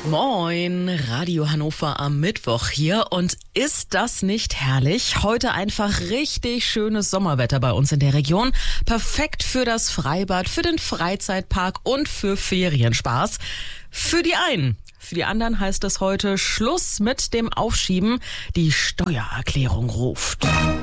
Moin, Radio Hannover am Mittwoch hier. Und ist das nicht herrlich? Heute einfach richtig schönes Sommerwetter bei uns in der Region. Perfekt für das Freibad, für den Freizeitpark und für Ferienspaß. Für die einen. Für die anderen heißt es heute Schluss mit dem Aufschieben. Die Steuererklärung ruft.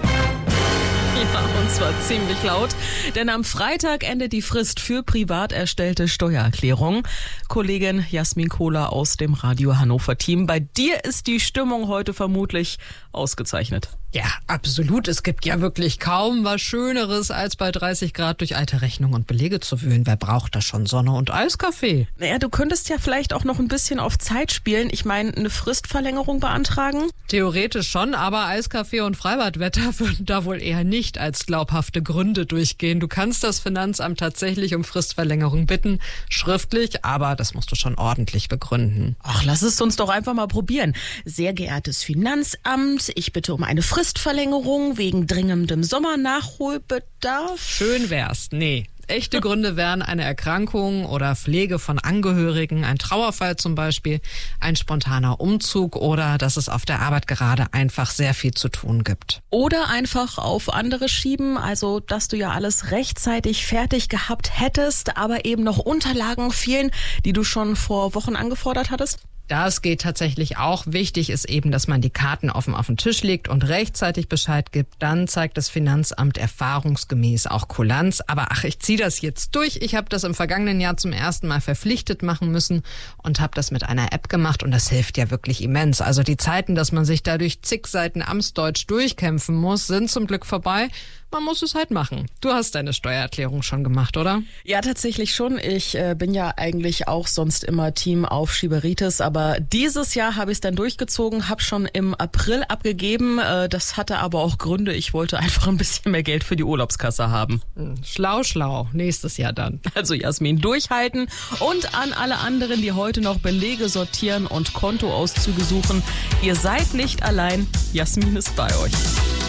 Ja, und zwar ziemlich laut, denn am Freitag endet die Frist für privat erstellte Steuererklärungen. Kollegin Jasmin Kohler aus dem Radio Hannover Team, bei dir ist die Stimmung heute vermutlich ausgezeichnet. Ja, absolut. Es gibt ja wirklich kaum was Schöneres, als bei 30 Grad durch alte Rechnungen und Belege zu wühlen. Wer braucht da schon Sonne und Eiskaffee? Naja, du könntest ja vielleicht auch noch ein bisschen auf Zeit spielen. Ich meine, eine Fristverlängerung beantragen? Theoretisch schon, aber Eiskaffee und Freibadwetter würden da wohl eher nicht als glaubhafte Gründe durchgehen. Du kannst das Finanzamt tatsächlich um Fristverlängerung bitten, schriftlich, aber das musst du schon ordentlich begründen. Ach, lass es uns doch einfach mal probieren. Sehr geehrtes Finanzamt, ich bitte um eine Fristverlängerung wegen dringendem Sommernachholbedarf. Schön wär's. Nee. Echte Gründe wären eine Erkrankung oder Pflege von Angehörigen, ein Trauerfall zum Beispiel, ein spontaner Umzug oder dass es auf der Arbeit gerade einfach sehr viel zu tun gibt. Oder einfach auf andere schieben, also dass du ja alles rechtzeitig fertig gehabt hättest, aber eben noch Unterlagen fehlen, die du schon vor Wochen angefordert hattest? Das geht tatsächlich auch. Wichtig ist eben, dass man die Karten offen auf den Tisch legt und rechtzeitig Bescheid gibt. Dann zeigt das Finanzamt erfahrungsgemäß auch Kulanz. Aber ich ziehe das jetzt durch. Ich habe das im vergangenen Jahr zum ersten Mal verpflichtet machen müssen und habe das mit einer App gemacht. Und das hilft ja wirklich immens. Also die Zeiten, dass man sich da durch zig Seiten Amtsdeutsch durchkämpfen muss, sind zum Glück vorbei. Man muss es halt machen. Du hast deine Steuererklärung schon gemacht, oder? Ja, tatsächlich schon. Ich bin ja eigentlich auch sonst immer Team Aufschieberitis, aber dieses Jahr habe ich es dann durchgezogen, habe schon im April abgegeben. Das hatte aber auch Gründe. Ich wollte einfach ein bisschen mehr Geld für die Urlaubskasse haben. Schlau, schlau. Nächstes Jahr dann. Also Jasmin, durchhalten. Und an alle anderen, die heute noch Belege sortieren und Kontoauszüge suchen. Ihr seid nicht allein. Jasmin ist bei euch.